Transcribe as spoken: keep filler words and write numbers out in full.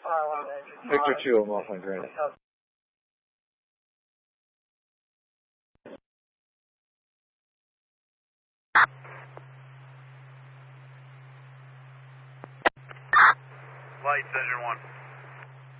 Victor two, I'm off on Granite. Lights, engine one.